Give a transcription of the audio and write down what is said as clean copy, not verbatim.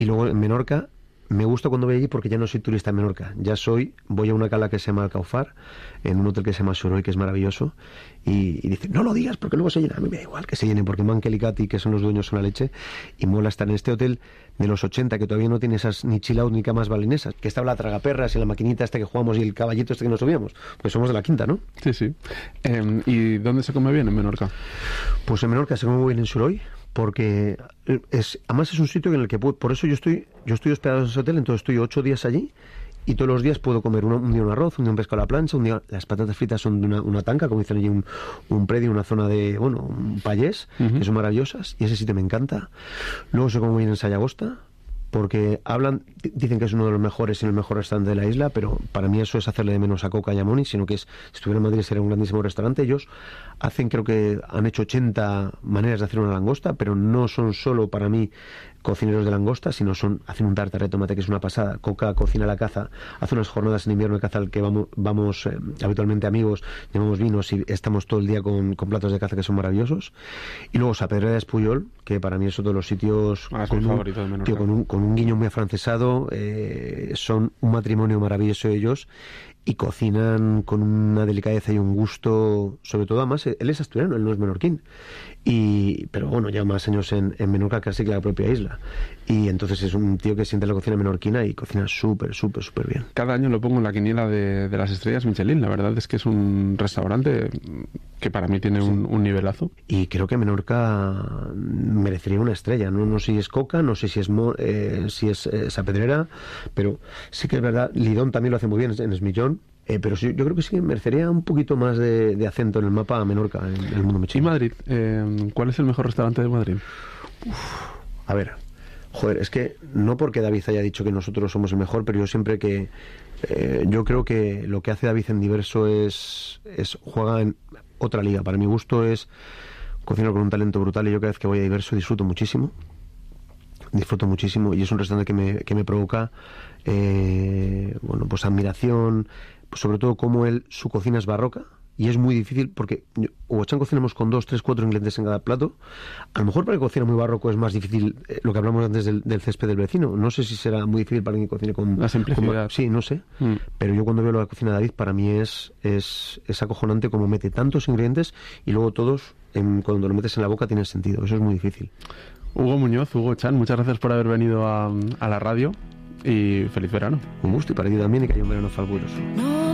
Y luego en Menorca, me gusta cuando voy allí porque ya no soy turista en Menorca. Voy a una cala que se llama Alcaufar, en un hotel que se llama Soroy, que es maravilloso. Y dicen, no lo digas porque luego se llena. A mí me da igual que se llenen porque Mankel y Cati, que son los dueños, son la leche. Y mola estar en este hotel de los 80, que todavía no tiene esas ni chill out ni camas balinesas. Que estaba la tragaperras y la maquinita esta que jugamos y el caballito este que nos subíamos. Pues somos de la quinta, ¿no? Sí, sí. ¿Y dónde se come bien en Menorca? Pues en Menorca se come muy bien en Soroy, porque además es un sitio en el que por eso yo estoy hospedado en ese hotel, entonces estoy 8 días allí y todos los días puedo comer un día un arroz, un día un pescado a la plancha, un día las patatas fritas son de una tanca, como dicen allí, un predio, una zona de, un payés, que son maravillosas, y ese sitio me encanta. Luego se come muy bien en Sayagosta, porque dicen que es uno de los mejores y el mejor restaurante de la isla, pero para mí eso es hacerle de menos a Coca y a Moni, sino que si estuviera en Madrid sería un grandísimo restaurante. Ellos creo que han hecho 80 maneras de hacer una langosta, pero no son solo para mí cocineros de langosta, sino hacen un tartare de tomate que es una pasada. Coca cocina la caza, hace unas jornadas en invierno de caza al que vamos habitualmente amigos, llevamos vinos y estamos todo el día con platos de caza que son maravillosos. Y luego Sapedrera de Espuyol, que para mí es otro de los sitios con un guiño muy afrancesado, son un matrimonio maravilloso ellos, y cocinan con una delicadeza y un gusto, sobre todo. Además él es asturiano, él no es menorquín, pero bueno, lleva más años en Menorca casi que la propia isla, y entonces es un tío que siente la cocina menorquina y cocina súper bien. Cada año lo pongo en la quiniela de las estrellas Michelin. La verdad es que es un restaurante que para mí tiene un nivelazo, y creo que Menorca merecería una estrella. No sé si es Coca, no sé si es Sapedrera, pero sí que es verdad. Lidón también lo hace muy bien en Esmillón. Pero sí, yo creo que sí merecería un poquito más de acento en el mapa a Menorca, en el mundo Michelin. ¿Y Madrid? ¿Cuál es el mejor restaurante de Madrid? A ver, es que no porque David haya dicho que nosotros somos el mejor, pero yo creo que lo que hace David en Diverso es juega en otra liga. Para mi gusto es cocinar con un talento brutal, y yo cada vez que voy a Diverso disfruto muchísimo, y es un restaurante que me provoca pues admiración, sobre todo como su cocina es barroca, y es muy difícil porque Huachán cocinamos con 2, 3, 4 ingredientes en cada plato. A lo mejor para el que cocina muy barroco es más difícil, lo que hablamos antes del césped del vecino. No sé si será muy difícil para alguien que cocine con la simplicidad. Sí, no sé. Pero yo cuando veo la cocina de David, para mí es acojonante cómo mete tantos ingredientes y luego todos, cuando lo metes en la boca, tienen sentido. Eso es muy difícil. Hugo Muñoz, Hugo Chan, muchas gracias por haber venido a la radio y feliz verano. Un gusto, y para ti también, y que haya un verano fabuloso.